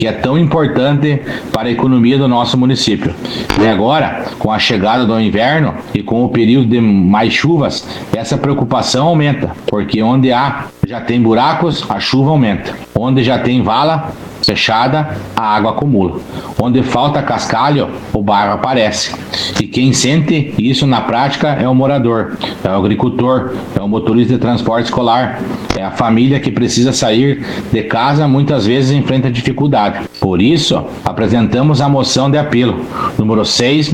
que é tão importante para a economia do nosso município. E agora, com a chegada do inverno e com o período de mais chuvas, essa preocupação aumenta, porque onde já tem buracos, a chuva aumenta. Onde já tem vala fechada, a água acumula. Onde falta cascalho, o barro aparece. E quem sente isso na prática é o morador, é o agricultor, é o motorista de transporte escolar, é a família que precisa sair de casa, muitas vezes enfrenta dificuldade. Por isso, apresentamos a moção de apelo, número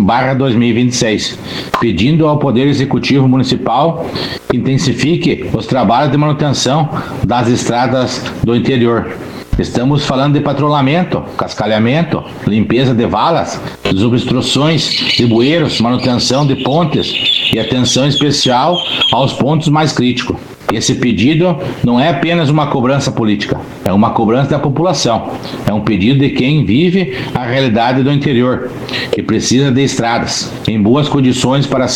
6/2026, pedindo ao Poder Executivo Municipal que intensifique os trabalhos de manutenção das estradas do interior. Estamos falando de patrulhamento, cascalhamento, limpeza de valas, desobstruções de bueiros, manutenção de pontes e atenção especial aos pontos mais críticos. Esse pedido não é apenas uma cobrança política, é uma cobrança da população. É um pedido de quem vive a realidade do interior, que precisa de estradas em boas condições para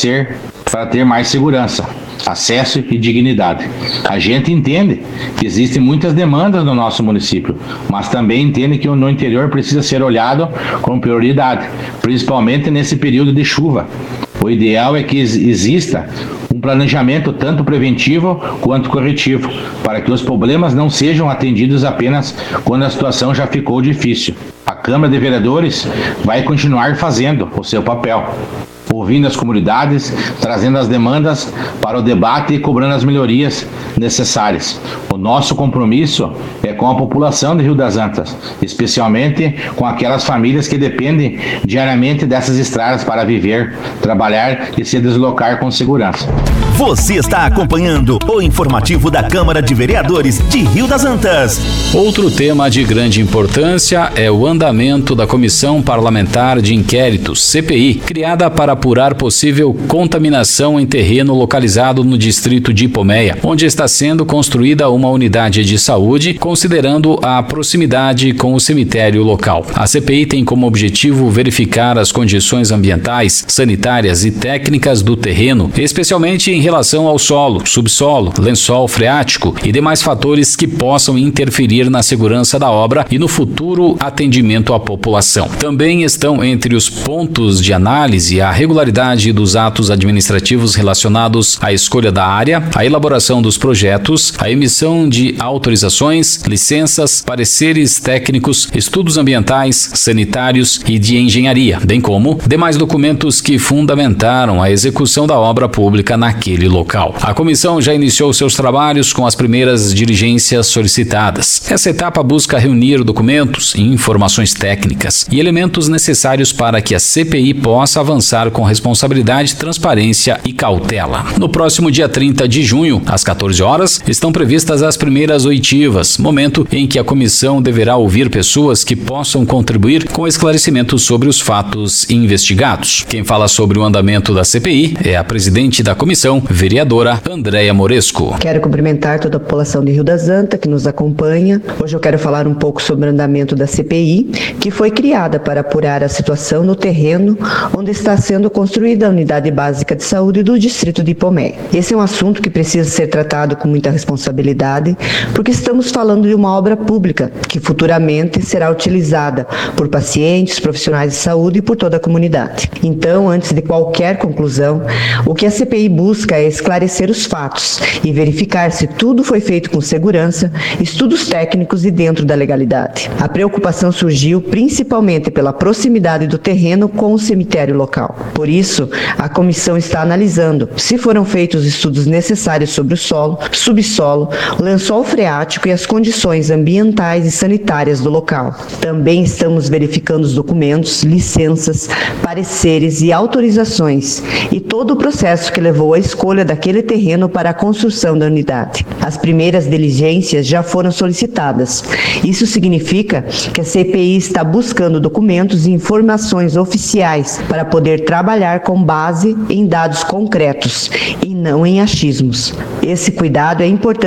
ter mais segurança, acesso e dignidade. A gente entende que existem muitas demandas no nosso município, mas também entende que no interior precisa ser olhado com prioridade, principalmente nesse período de chuva. O ideal é que exista um planejamento tanto preventivo quanto corretivo, para que os problemas não sejam atendidos apenas quando a situação já ficou difícil. A Câmara de Vereadores vai continuar fazendo o seu papel, ouvindo as comunidades, trazendo as demandas para o debate e cobrando as melhorias necessárias. O nosso compromisso é com a população de Rio das Antas, especialmente com aquelas famílias que dependem diariamente dessas estradas para viver, trabalhar e se deslocar com segurança. Você está acompanhando o informativo da Câmara de Vereadores de Rio das Antas. Outro tema de grande importância é o andamento da Comissão Parlamentar de Inquéritos, CPI, criada para apurar possível contaminação em terreno localizado no distrito de Ipomeia, onde está sendo construída uma unidade de saúde, considerando a proximidade com o cemitério local. A CPI tem como objetivo verificar as condições ambientais, sanitárias e técnicas do terreno, especialmente em relação ao solo, subsolo, lençol freático e demais fatores que possam interferir na segurança da obra e no futuro atendimento à população. Também estão entre os pontos de análise a regularidade dos atos administrativos relacionados à escolha da área, a elaboração dos projetos, a emissão de autorizações, licenças, pareceres técnicos, estudos ambientais, sanitários e de engenharia, bem como demais documentos que fundamentaram a execução da obra pública naquele local. A comissão já iniciou seus trabalhos com as primeiras diligências solicitadas. Essa etapa busca reunir documentos, informações técnicas e elementos necessários para que a CPI possa avançar com responsabilidade, transparência e cautela. No próximo dia 30 de junho, às 14 horas, estão previstas as primeiras oitivas, momento em que a comissão deverá ouvir pessoas que possam contribuir com esclarecimentos sobre os fatos investigados. Quem fala sobre o andamento da CPI é a presidente da comissão, vereadora Andréia Moresco. Quero cumprimentar toda a população de Rio das Antas que nos acompanha. Hoje eu quero falar um pouco sobre o andamento da CPI, que foi criada para apurar a situação no terreno onde está sendo construída a unidade básica de saúde do distrito de Ipomeia. Esse é um assunto que precisa ser tratado com muita responsabilidade, porque estamos falando de uma obra pública que futuramente será utilizada por pacientes, profissionais de saúde e por toda a comunidade. Então, antes de qualquer conclusão, o que a CPI busca é esclarecer os fatos e verificar se tudo foi feito com segurança, estudos técnicos e dentro da legalidade. A preocupação surgiu principalmente pela proximidade do terreno com o cemitério local. Por isso, a comissão está analisando se foram feitos estudos necessários sobre o solo, subsolo, o lençol freático e as condições ambientais e sanitárias do local. Também estamos verificando os documentos, licenças, pareceres e autorizações e todo o processo que levou à escolha daquele terreno para a construção da unidade. As primeiras diligências já foram solicitadas. Isso significa que a CPI está buscando documentos e informações oficiais para poder trabalhar com base em dados concretos e não em achismos. Esse cuidado é importante para que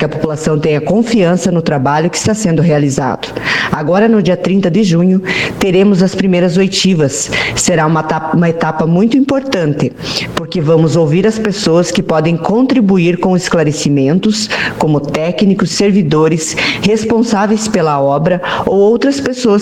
que a população tenha confiança no trabalho que está sendo realizado. Agora, no dia 30 de junho, teremos as primeiras oitivas. Será uma etapa muito importante, porque vamos ouvir as pessoas que podem contribuir com esclarecimentos, como técnicos, servidores, responsáveis pela obra ou outras pessoas